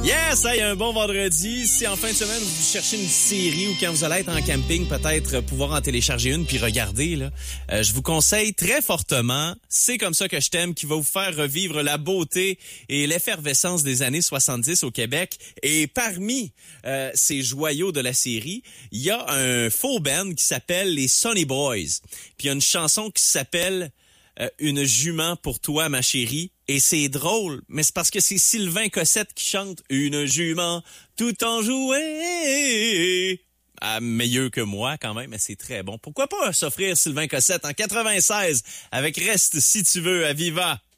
Yes, hey, un bon vendredi. Si en fin de semaine vous cherchez une série ou quand vous allez être en camping, peut-être pouvoir en télécharger une puis regarder, là, je vous conseille très fortement C'est comme ça que je t'aime, qui va vous faire revivre la beauté et l'effervescence des années 70 au Québec. Et parmi ces joyaux de la série, il y a un faux band qui s'appelle les Sonny Boys. Puis il y a une chanson qui s'appelle Une jument pour toi, ma chérie. Et c'est drôle, mais c'est parce que c'est Sylvain Cossette qui chante Une jument tout en jouet. Ah, meilleur que moi quand même, mais c'est très bon. Pourquoi pas s'offrir Sylvain Cossette en 96 avec Reste si tu veux à Viva.